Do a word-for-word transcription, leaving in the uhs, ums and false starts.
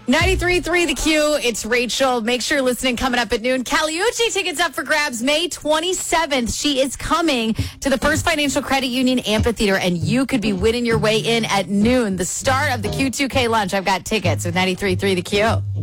ninety-three point three The Q. It's Rachel. Make sure you're listening. Coming up at noon. Caliucci tickets up for grabs May twenty-seventh. She is coming to the First Financial Credit Union Amphitheater, and you could be winning your way in at noon. The start of the Q two K lunch. I've got tickets with ninety-three point three The Q.